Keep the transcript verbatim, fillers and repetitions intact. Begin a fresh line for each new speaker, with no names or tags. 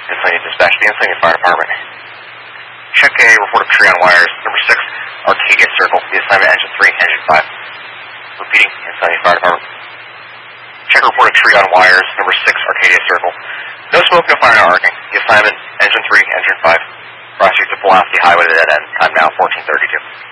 Insania Dispatch, the Insania Fire Department. Check a report of tree on wires, number six, Arcadia Circle, the assignment engine three, engine five. Repeating, Insania Fire Department. Check a report of tree on wires, number six, Arcadia Circle. No smoke, no fire, no arcing. The assignment, engine three, engine five. Proceed to Pulaski Highway to dead end. Time now, fourteen thirty-two.